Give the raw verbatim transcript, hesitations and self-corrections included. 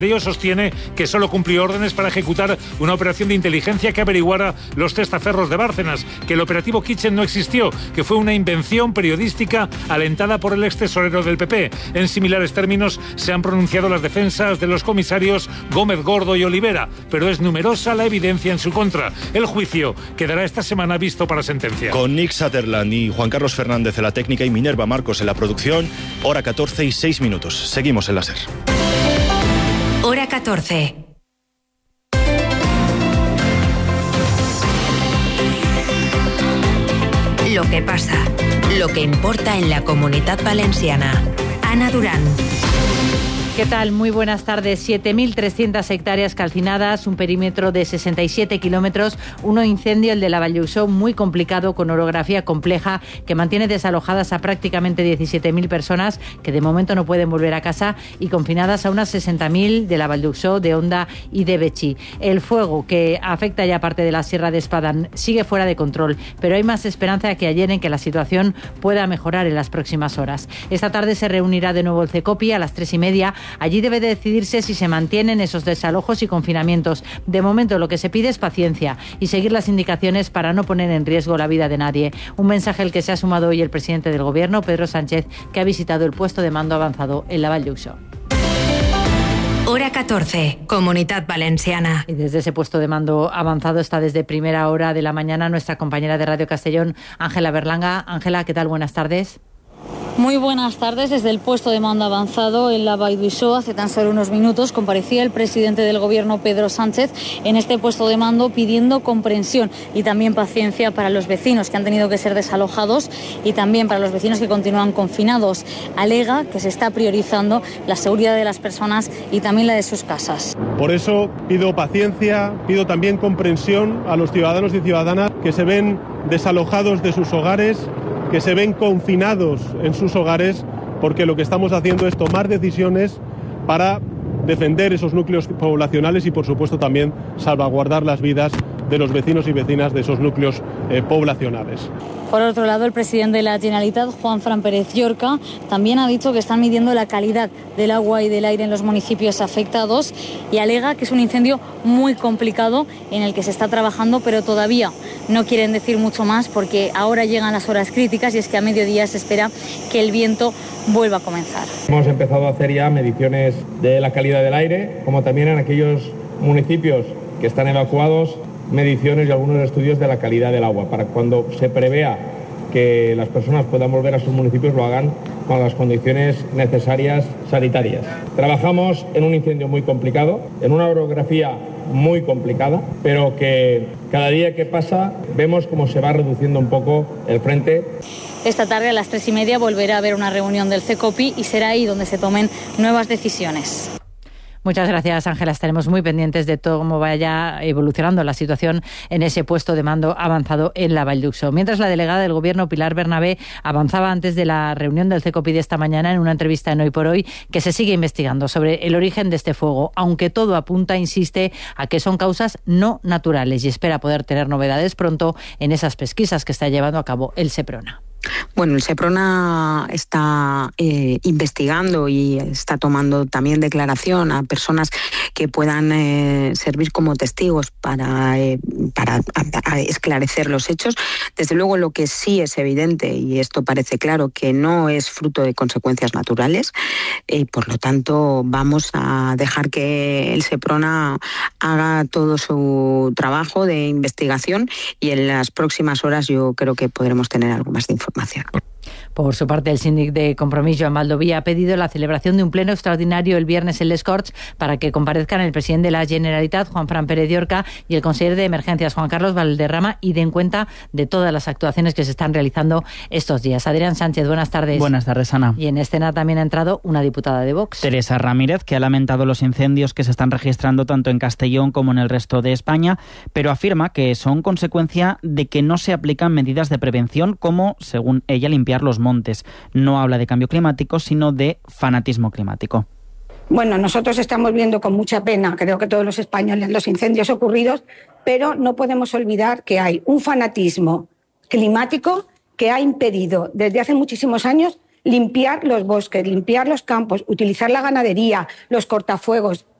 Ello sostiene que solo cumplió órdenes para ejecutar una operación de inteligencia que averiguara los testaferros de Bárcenas, que el operativo Kitchen no existió, que fue una invención periodística alentada por el ex tesorero del P P. En similares términos se han pronunciado las defensas de los comisarios Gómez Gordo y Olivera, pero es numerosa la evidencia en su contra. El juicio quedará esta semana visto para sentencia. Con Nick Sutherland y Juan Carlos Fernández en la técnica y Minerva Marcos en la producción, hora catorce y seis minutos. Seguimos en la SER. Hora catorce. Lo que pasa, lo que importa en la Comunitat Valenciana. Ana Durán. ¿Qué tal? Muy buenas tardes. siete mil trescientas hectáreas calcinadas, un perímetro de sesenta y siete kilómetros, un incendio, el de la Valldellsó, muy complicado, con orografía compleja, que mantiene desalojadas a prácticamente diecisiete mil personas, que de momento no pueden volver a casa, y confinadas a unas sesenta mil de la Valldellsó, de Onda y de Betxí. El fuego, que afecta ya parte de la Sierra de Espadán, sigue fuera de control, pero hay más esperanza que ayer en que la situación pueda mejorar en las próximas horas. Esta tarde se reunirá de nuevo el CECOPI a las tres y media. Allí debe de decidirse si se mantienen esos desalojos y confinamientos. De momento lo que se pide es paciencia y seguir las indicaciones para no poner en riesgo la vida de nadie. Un mensaje al que se ha sumado hoy el presidente del Gobierno, Pedro Sánchez, que ha visitado el puesto de mando avanzado en la Valldellsó. Hora catorce, Comunitat Valenciana. Y desde ese puesto de mando avanzado está desde primera hora de la mañana nuestra compañera de Radio Castellón, Ángela Berlanga. Ángela, ¿qué tal? Buenas tardes. Muy buenas tardes. Desde el puesto de mando avanzado en la Valldellsó, hace tan solo unos minutos, comparecía el presidente del Gobierno, Pedro Sánchez, en este puesto de mando, pidiendo comprensión y también paciencia para los vecinos que han tenido que ser desalojados y también para los vecinos que continúan confinados. Alega que se está priorizando la seguridad de las personas y también la de sus casas. Por eso pido paciencia, pido también comprensión a los ciudadanos y ciudadanas que se ven desalojados de sus hogares, que se ven confinados en sus hogares, porque lo que estamos haciendo es tomar decisiones para defender esos núcleos poblacionales y, por supuesto, también salvaguardar las vidas de los vecinos y vecinas de esos núcleos eh, poblacionales. Por otro lado, el presidente de la Generalitat, Juanfran Pérez Llorca, también ha dicho que están midiendo la calidad del agua y del aire en los municipios afectados y alega que es un incendio muy complicado en el que se está trabajando, pero todavía no quieren decir mucho más porque ahora llegan las horas críticas y es que a mediodía se espera que el viento vuelva a comenzar. Hemos empezado a hacer ya mediciones de la calidad del aire, como también en aquellos municipios que están evacuados, mediciones y algunos estudios de la calidad del agua, para cuando se prevea que las personas puedan volver a sus municipios lo hagan con las condiciones necesarias sanitarias. Trabajamos en un incendio muy complicado, en una orografía muy complicada, pero que cada día que pasa vemos cómo se va reduciendo un poco el frente. Esta tarde a las tres y media volverá a haber una reunión del CECOPI y será ahí donde se tomen nuevas decisiones. Muchas gracias, Ángela. Estaremos muy pendientes de todo cómo vaya evolucionando la situación en ese puesto de mando avanzado en la Valldellsó. Mientras, la delegada del Gobierno, Pilar Bernabé, avanzaba antes de la reunión del CECOPI de esta mañana en una entrevista en Hoy por Hoy que se sigue investigando sobre el origen de este fuego, aunque todo apunta, insiste, a que son causas no naturales y espera poder tener novedades pronto en esas pesquisas que está llevando a cabo el SEPRONA. Bueno, el SEPRONA está eh, investigando y está tomando también declaración a personas que puedan eh, servir como testigos para, eh, para a, a esclarecer los hechos. Desde luego, lo que sí es evidente, y esto parece claro, que no es fruto de consecuencias naturales, y eh, por lo tanto vamos a dejar que el SEPRONA haga todo su trabajo de investigación y en las próximas horas yo creo que podremos tener algo más de información. Por su parte, el síndic de Compromís, Joan Baldoví, ha pedido la celebración de un pleno extraordinario el viernes en Les Corts para que comparezcan el presidente de la Generalitat, Juanfran Pérez Llorca, y el consejero de Emergencias, Juan Carlos Valderrama, y den cuenta de todas las actuaciones que se están realizando estos días. Adrián Sánchez, buenas tardes. Buenas tardes, Ana. Y en escena también ha entrado una diputada de Vox. Teresa Ramírez, que ha lamentado los incendios que se están registrando tanto en Castellón como en el resto de España, pero afirma que son consecuencia de que no se aplican medidas de prevención como, según ella, limpiar los montes. No habla de cambio climático, sino de fanatismo climático. Bueno, nosotros estamos viendo con mucha pena, creo que todos los españoles, los incendios ocurridos, pero no podemos olvidar que hay un fanatismo climático que ha impedido desde hace muchísimos años limpiar los bosques, limpiar los campos, utilizar la ganadería, los cortafuegos,